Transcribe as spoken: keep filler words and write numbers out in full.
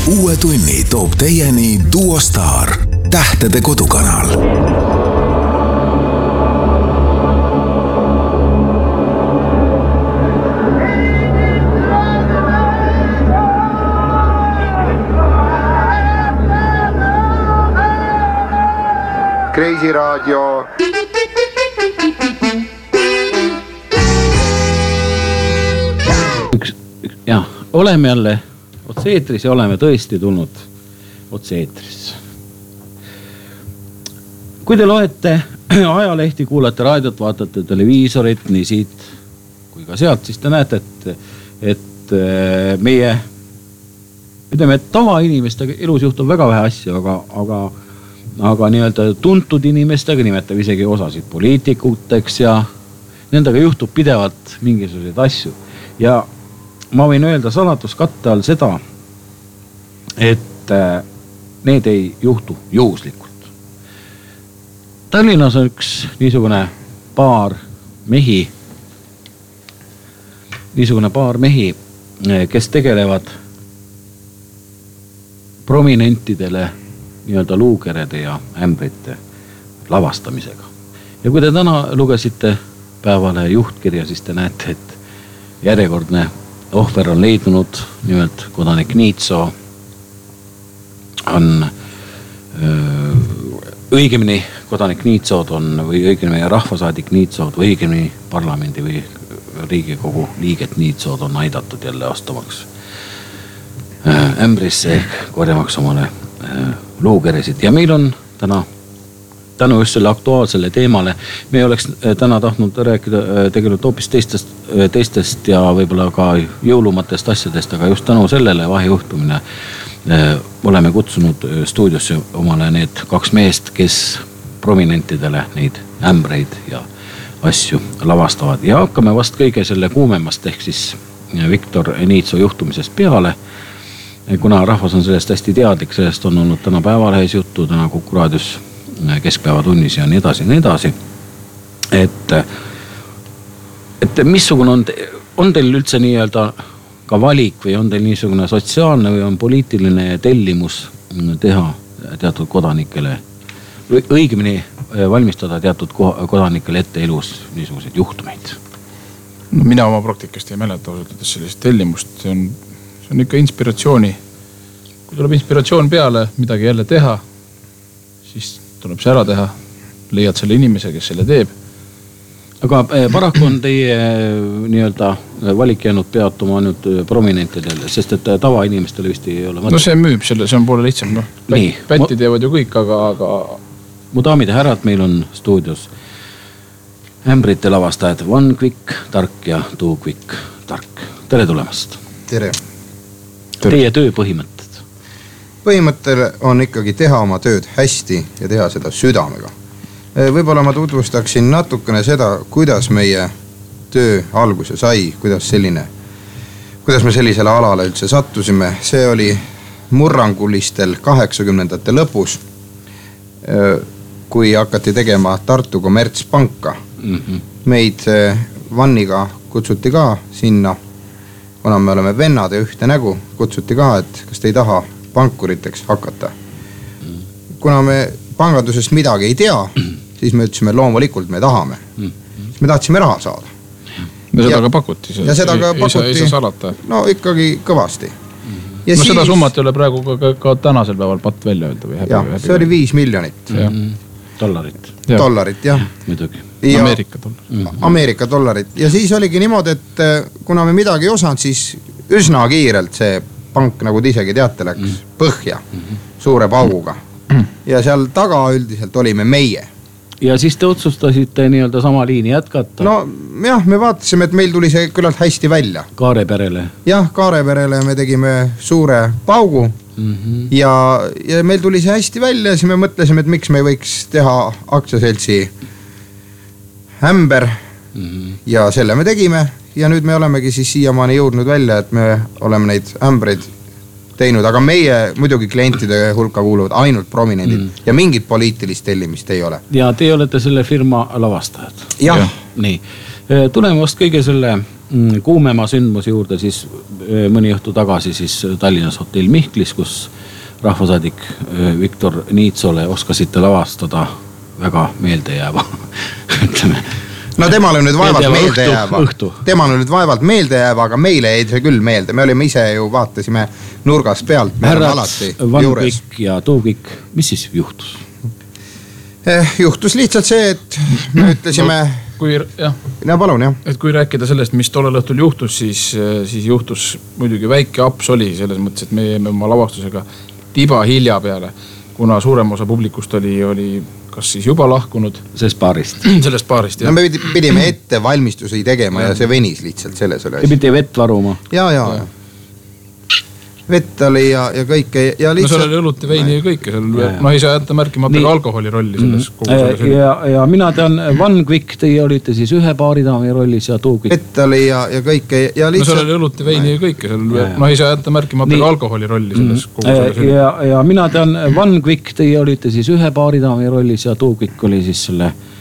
Uue tunni toob teieni Duo Star, Tähtede kodukanal. Kreisiraadio. Üks, jah, oleme jälle otse-eetris ja oleme tõesti tulnud otse-eetris. Kui te loete ajalehti, kuulate raadiot, vaatate televiisorit, nii siit kui ka sealt, siis te näete, et, et meie, ütleme, et tavainimestega elus juhtub väga vähe asju, aga, aga, aga nii-öelda tuntud inimestega, nimetab isegi osasid poliitikuteks ja nendega juhtub pidevalt mingisuguseid asju. Ja ma võin öelda salatuskatte all seda, et need ei juhtu juhuslikult. Tallinnas on üks niisugune paar mehi, niisugune paar mehi, kes tegelevad prominentidele nii-öelda luukerede ja ämbrite lavastamisega. Ja kui te täna lugesite päevale juhtkirja, siis te näete, et järjekordne ohver on leidunud, nimelt kodanik Niitso on öö, õigemini kodanik Niitsod on või õigemini rahvasaadik Niitsod või õigemini parlamendi või Riigikogu liiget Niitsod on aidatud jälle astumaks öö, ämbrisse ehk korjamaks omale öö, luukeresid. Ja meil on täna tänu just selle aktuaalsele teemale. Me oleks täna tahtnud rääkida tegelikult hoopis teistest, teistest ja võib-olla ka jõulumatest asjadest, aga just tänu sellele vahejuhtumine oleme kutsunud stuudiosse omale need kaks meest, kes prominentidele neid ämbreid ja asju lavastavad. Ja hakkame vast kõige selle kuumemast ehk siis Viktor Niitso juhtumisest peale. Kuna rahvas on sellest hästi teadlik, sellest on olnud täna Päevalehes juttu, täna Kuku raadios keskpäevatunnis ja nii edasi, nii edasi. Et, et missugune on, on teil üldse nii-öelda ka valik või on teil niisugune sotsiaalne või on poliitiline tellimus teha teatud kodanikele või õigemini valmistada teatud kodanikele ette elus niisuguseid juhtumeid? No, mina oma praktikast ei mäleta osutades sellist tellimust. See on, see on ikka inspiratsiooni. Kui tuleb inspiratsioon peale midagi jälle teha, siis tuleb see ära teha, leiad selle inimese, kes selle teeb. Aga paraku on teie nii-öelda valik jäänud peatuma ainult prominentidele, sest et tavainimestele vist ei ole mõte. No see müüb, selle, see on poole lihtsam. No, pätti teevad ju kõik, aga, aga... Mu daamid ja härrad, meil on stuudios ämbrite lavastajad One Quick Tark ja Two Quick Tark. Tere tulemast. Tere. Teie töö põhimõtted? Põhimõttel on ikkagi teha oma tööd hästi ja teha seda südamega. Võib-olla ma tutvustaksin natukene seda, kuidas meie töö alguse sai, kuidas selline, kuidas me sellisele alale üldse sattusime. See oli murrangulistel kaheksakümnendate lõpus, kui hakati tegema Tartu kommertspanka. Mm-hmm. Meid Vanniga kutsuti ka sinna, kuna me oleme vennad ja ühte nägu, kutsuti ka, et kas te ei taha pankuriteks hakata. Kuna me pangandusest midagi ei tea, siis me ütlesime, loomulikult me tahame. Siis me tahtsime raha saada. Ja seda ka pakuti. Ja seda ka pakuti. Ei saa salata. No ikkagi kõvasti. Ja no siis... seda summat ei ole praegu ka, ka, ka tänasel päeval patt välja öelda. Või häbi, jah, häbi, see oli viis miljonit. Mm-hmm. Dollarit. Ja. Dollarit, jah. Muidugi. Ja Ameerika dollarit. Mm-hmm. Ameerika dollarit. Ja siis oligi niimoodi, et kuna me midagi ei osanud, siis üsna kiirelt see pank, nagu te isegi teate, läks mm. põhja mm-hmm. suure pauguga. Mm. Ja seal taga üldiselt olime meie. Ja siis te otsustasite nii-öelda sama liini jätkata? No jah, me vaatasime, et meil tuli see küllalt hästi välja. Kaareperele? Jah, Kaareperele me tegime suure paugu mm-hmm. ja, ja meil tuli see hästi välja ja siis me mõtlesime, et miks me ei võiks teha aktsiaseltsi ämber mm-hmm. ja selle me tegime. Ja nüüd me olemegi siis siiamaani jõudnud välja, et me oleme neid ämbreid teinud, aga meie muidugi klientide hulka kuuluvad ainult prominendid mm. ja mingit poliitilist tellimist ei ole. Ja te olete selle firma lavastajad? Jah. Nii. Tuleme vast kõige selle kuumema sündmuse juurde, siis mõni õhtu tagasi siis Tallinnas hotell Mihklis, kus rahvasaadik Viktor Niitsole oskasite lavastada väga meeldejääva, ütleme. No temal on nüüd vaevalt meelde jääva. Õhtu. Temal on nüüd vaevalt meelde jääva, aga meile jäi see küll meelde. Me olime ise ju, vaatasime nurgas pealt. Härrad, Vankvik ja Tuugik, mis siis juhtus? Eh, juhtus lihtsalt see, et me ütlesime... No, kui, jah. Ja palun, jah. Et kui rääkida sellest, mis tollel õhtul juhtus, siis, siis juhtus muidugi väike aps oli selles mõttes, et me jäime oma lavastusega tiba hilja peale, kuna suurem osa publikust oli, oli kas siis juba lahkunud. Sellest paarist. Sellest paarist, jah. No me pidime ette valmistusi tegema ja, ja see venis lihtsalt selles oli. Te pidi vett varuma. Ja, ja, ja. Vett oli ja, ja kõike ja lihtsalt... No seal oli õlut ja veini ja kõike. Seal, no ei saa jätta märkimata ka alkoholi rolli selles mm. kogu selles. Ja, ja mina tean, Vankvik, teie olite siis ühe baaridaami rollis ja Tuugik. Vett oli ja, ja kõike ja lihtsalt... No seal oli õlut ja veini ja kõike. Seal, no ei saa jätta märkimata ka alkoholi rolli selles kogu selles. Ja, ja mina tean, Vankvik, teie olite siis ühe baaridaami rollis ja Tuugik oli siis selle